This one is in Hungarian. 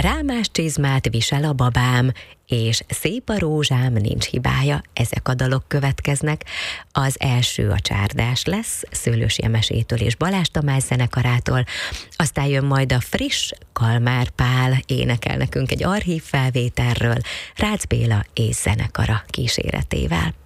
Rámás csizmát visel a babám, és szép a rózsám, nincs hibája, ezek a dalok következnek. Az első a Csárdás lesz, Szőlősi Emesétől és Balázs Tamás zenekarától, aztán jön majd a friss, Kalmár Pál énekel nekünk egy archív felvételről, Rácz Béla és zenekara kíséretével.